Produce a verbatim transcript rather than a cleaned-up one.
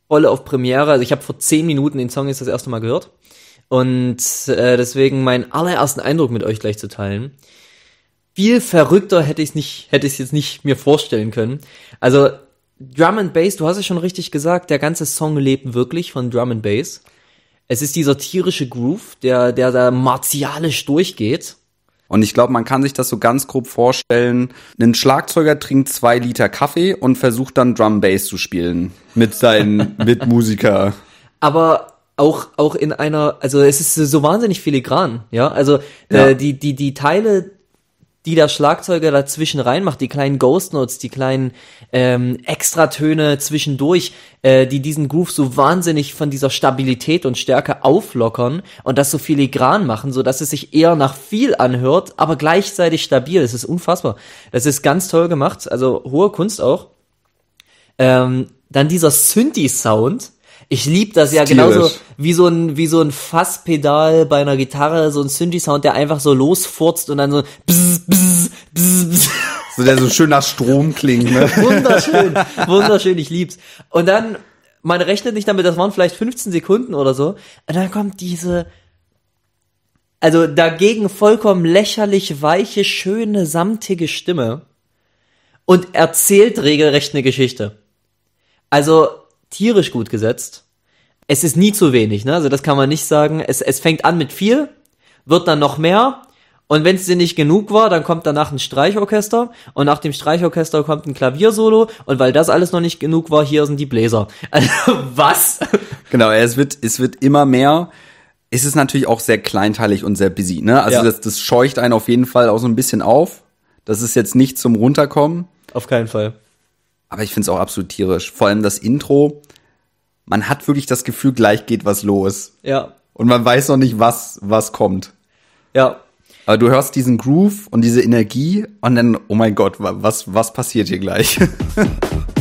voll auf Premiere. Also ich habe vor zehn Minuten den Song jetzt das erste Mal gehört. Und äh, deswegen meinen allerersten Eindruck mit euch gleich zu teilen. Viel verrückter hätte ich es nicht, hätte ich es jetzt nicht mir vorstellen können. Also Drum and Bass, du hast es schon richtig gesagt, der ganze Song lebt wirklich von Drum and Bass. Es ist dieser tierische Groove, der, der da martialisch durchgeht. Und ich glaube, man kann sich das so ganz grob vorstellen. Ein Schlagzeuger trinkt zwei Liter Kaffee und versucht dann Drum Bass zu spielen mit seinen Mitmusiker. Aber auch auch in einer, also es ist so wahnsinnig filigran, ja. Also ja. Äh, die die die Teile, die der Schlagzeuger dazwischen reinmacht, die kleinen Ghost Notes, die kleinen ähm, Extratöne zwischendurch, äh, die diesen Groove so wahnsinnig von dieser Stabilität und Stärke auflockern und das so filigran machen, so dass es sich eher nach viel anhört, aber gleichzeitig stabil. Das ist unfassbar. Das ist ganz toll gemacht, also hohe Kunst auch. Ähm, dann dieser Synthi-Sound. Ich lieb das ja genauso wie so ein wie so ein Fasspedal bei einer Gitarre, so ein Synthi-Sound, der einfach so losfurzt und dann so bzz, bzz, bzz, bzz. So der so schön nach Strom klingt, ne? Wunderschön, wunderschön, ich lieb's. Und dann, man rechnet nicht damit, das waren vielleicht fünfzehn Sekunden oder so, und dann kommt diese, also dagegen vollkommen lächerlich weiche, schöne, samtige Stimme und erzählt regelrecht eine Geschichte. Also tierisch gut gesetzt. Es ist nie zu wenig, ne? Also das kann man nicht sagen. Es, es fängt an mit viel, wird dann noch mehr und wenn es dir nicht genug war, dann kommt danach ein Streichorchester und nach dem Streichorchester kommt ein Klaviersolo und weil das alles noch nicht genug war, hier sind die Bläser. Also was? Genau, es wird es wird immer mehr. Es ist natürlich auch sehr kleinteilig und sehr busy, ne? Also ja. das, das scheucht einen auf jeden Fall auch so ein bisschen auf. Das ist jetzt nicht zum Runterkommen. Auf keinen Fall. Aber ich finde es auch absolut tierisch. Vor allem das Intro. Man hat wirklich das Gefühl, gleich geht was los. Ja. Und man weiß noch nicht, was was kommt. Ja. Aber du hörst diesen Groove und diese Energie und dann, oh mein Gott, was was passiert hier gleich?